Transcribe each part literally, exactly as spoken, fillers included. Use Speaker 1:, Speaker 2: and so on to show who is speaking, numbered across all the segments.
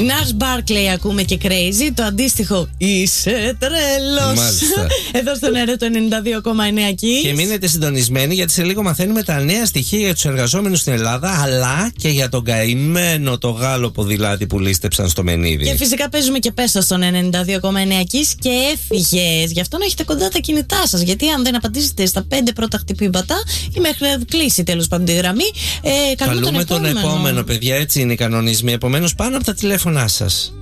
Speaker 1: Νας Μπάρκλεϊ ακούμε και Crazy. Το αντίστοιχο είσαι τρελός.
Speaker 2: Μάλιστα.
Speaker 1: Εδώ στον αέρα το ενενήντα δύο κόμμα εννέα Kiss.
Speaker 2: Και μείνετε συντονισμένοι, γιατί σε λίγο μαθαίνουμε τα νέα στοιχεία για τους εργαζόμενους στην Ελλάδα, αλλά και για τον καημένο το Γάλλο ποδηλάτη που λίστεψαν στο Μενίδη.
Speaker 1: Και φυσικά παίζουμε και πέστα στον ενενήντα δύο κόμμα εννέα Kiss και έφυγες. Γι' αυτό να έχετε κοντά τα κινητά σας. Γιατί αν δεν απαντήσετε στα πέντε πρώτα χτυπήματα ή μέχρι να κλείσει τέλος πάντων τη γραμμή, ε, καλούμε,
Speaker 2: καλούμε
Speaker 1: τον επόμενο.
Speaker 2: τον επόμενο, παιδιά. Έτσι είναι οι κανονισμοί. Επομένως, πάνω από τα τηλέφωνά σας.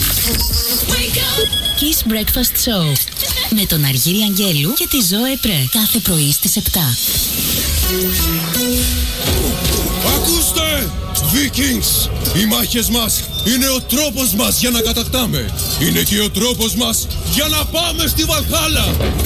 Speaker 3: Kiss Breakfast Show με τον Αργύρη Αγγέλου και τη Ζώε Πρέ. Κάθε πρωί στις επτά.
Speaker 4: Ακούστε! Vikings! Οι μάχες μας είναι ο τρόπος μας για να κατακτάμε. Είναι και ο τρόπος μας για να πάμε στη Βαλχάλα.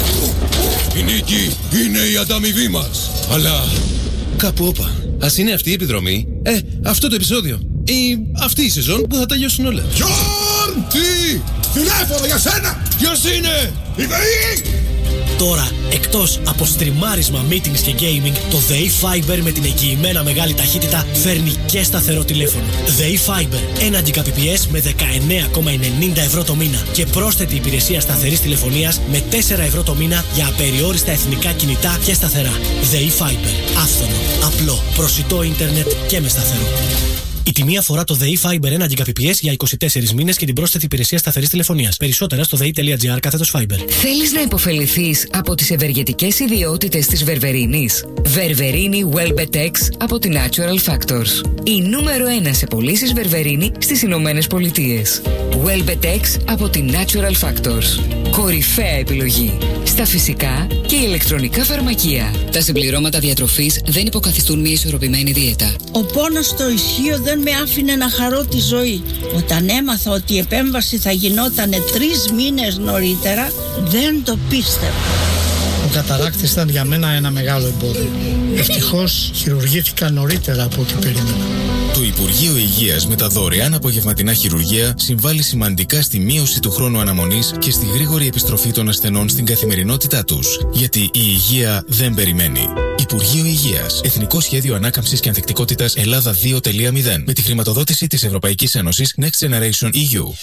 Speaker 4: Η νίκη είναι η ανταμοιβή μας. Αλλά κάπου όπα. Ας είναι αυτή η επιδρομή. Ε, αυτό το επεισόδιο. Ή αυτή η σεζόν που θα τελειώσουν όλα. Γιον! Τι! Τηλέφωνο για σένα! Ποιος είναι? Η ΔΕΗ!
Speaker 5: Τώρα, εκτός από στριμάρισμα, meetings και gaming, το ΔΕΗ Fiber με την εγγυημένα μεγάλη ταχύτητα φέρνει και σταθερό τηλέφωνο. ΔΕΗ Fiber, ένα Gbps με δεκαεννέα κόμμα ενενήντα ευρώ το μήνα και πρόσθετη υπηρεσία σταθερής τηλεφωνίας με τέσσερα ευρώ το μήνα για απεριόριστα εθνικά κινητά και σταθερά. ΔΕΗ Fiber, άφθονο, απλό, προσιτό ίντερνετ και με σταθερό. Η τιμή αφορά το ΔΕΗ Fiber ένα Gbps για είκοσι τέσσερις μήνες και την πρόσθετη υπηρεσία σταθερής τηλεφωνίας. Περισσότερα στο δei.gr κάθετος Fiber.
Speaker 6: Θέλεις να υποφεληθείς από τις ευεργετικές ιδιότητες της Βερβερίνης? Βερβερίνη Welbetex από τη Natural Factors. Η νούμερο ένα σε πωλήσεις Βερβερίνη στις Ηνωμένες Πολιτείες. Welbetex από τη Natural Factors. Κορυφαία επιλογή στα φυσικά και ηλεκτρονικά φαρμακεία. Τα συμπληρώματα διατροφής δεν υποκαθιστούν μια ισορροπημένη δίαιτα.
Speaker 7: Ο πόνος στο ισχύο δεν με άφηνε να χαρώ τη ζωή. Όταν έμαθα ότι η επέμβαση θα γινόταν τρεις μήνες νωρίτερα, δεν το πίστευα.
Speaker 8: Ο καταράκτης ήταν για μένα ένα μεγάλο εμπόδιο. Ευτυχώς χειρουργήθηκα νωρίτερα από ό,τι περίμενα.
Speaker 9: Το Υπουργείο Υγείας με τα δωρεάν απογευματινά χειρουργία συμβάλλει σημαντικά στη μείωση του χρόνου αναμονής και στη γρήγορη επιστροφή των ασθενών στην καθημερινότητά τους. Γιατί η υγεία δεν περιμένει. Υπουργείο Υγείας. Εθνικό Σχέδιο Ανάκαμψης και Ανθεκτικότητας Ελλάδα δύο κόμμα μηδέν. Με τη χρηματοδότηση της Ευρωπαϊκής Ένωσης Next Generation ι γιου.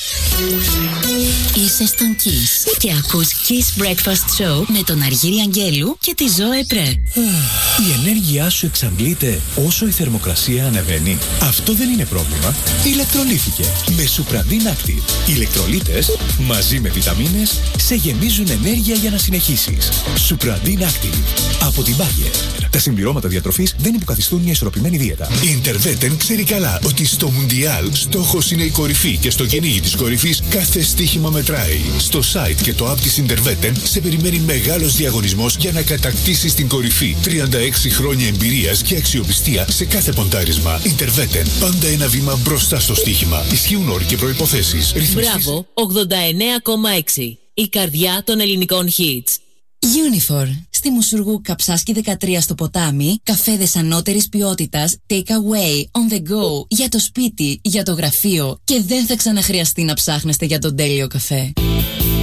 Speaker 3: Είσαι στον Kiss και ακούς Kiss Breakfast Show με τον Αργύρη Αγγέλου και τη Ζώε Πρέ.
Speaker 10: Η ενέργειά σου εξαντλείται όσο η θερμοκρασία ανεβαίνει. Αυτό δεν είναι πρόβλημα. Ηλεκτρολήθηκε με Supradin Active. Οι ηλεκτρολίτες μαζί με βιταμίνες σε γεμίζουν ενέργεια για να συνεχίσεις. Supradin Active από την Bayer. Τα συμπληρώματα διατροφής δεν υποκαθιστούν μια ισορροπημένη δίαιτα.
Speaker 11: Η Interveten ξέρει καλά ότι στο Μουντιάλ στόχος είναι η κορυφή και στο κυνήγι της κορυφής κάθε στοίχημα μετράει. Στο site και το app της Interveten σε περιμένει μεγάλος διαγωνισμός για να κατακτήσεις την κορυφή. τριάντα έξι χρόνια εμπειρίας και αξιοπιστία σε κάθε ποντάρισμα. Interveten, πάντα ένα βήμα μπροστά στο στοίχημα. Ισχύουν όροι και προϋποθέσεις.
Speaker 12: Μπράβο, ογδόντα εννέα κόμμα έξι. Η καρδιά των ελληνικών hits.
Speaker 13: Unifor. Στη Μουσουργού Καψάσκη δεκατρία στο ποτάμι, καφέδες ανώτερης ποιότητας, take away, on the go, για το σπίτι, για το γραφείο και δεν θα ξαναχρειαστεί να ψάχνεστε για τον τέλειο καφέ.